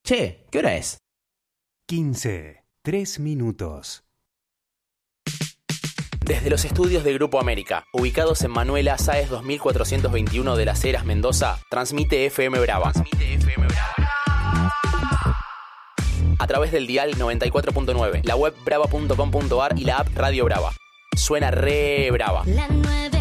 Che, ¿qué hora es? 15, 3 minutos. Desde los estudios de Grupo América, ubicados en Manuela Sáez 2421 de Las Heras, Mendoza, transmite FM Brava. A través del dial 94.9, la web brava.com.ar y la app Radio Brava. Suena re brava. La 9.